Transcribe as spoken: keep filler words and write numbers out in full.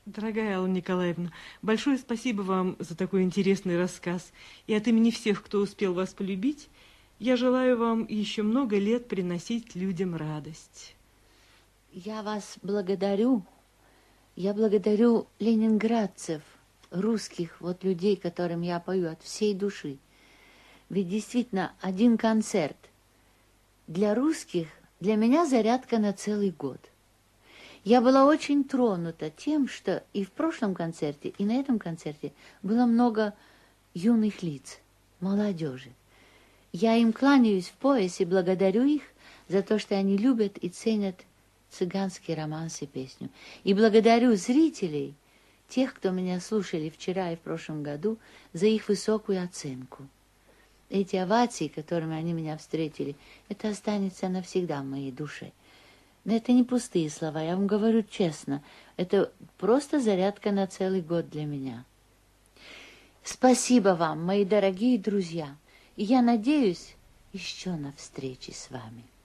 Дорогая Алла Николаевна, большое спасибо вам за такой интересный рассказ. И от имени всех, кто успел вас полюбить, я желаю вам еще много лет приносить людям радость. Я вас благодарю. Я благодарю ленинградцев, русских вот людей, которым я пою от всей души. Ведь действительно один концерт для русских, для меня зарядка на целый год. Я была очень тронута тем, что и в прошлом концерте, и на этом концерте было много юных лиц, молодежи. Я им кланяюсь в пояс и благодарю их за то, что они любят и ценят цыганский романс и песню. И благодарю зрителей, тех, кто меня слушали вчера и в прошлом году, за их высокую оценку. Эти овации, которыми они меня встретили, это останется навсегда в моей душе. Но это не пустые слова, я вам говорю честно. Это просто зарядка на целый год для меня. Спасибо вам, мои дорогие друзья. И я надеюсь еще на встречи с вами.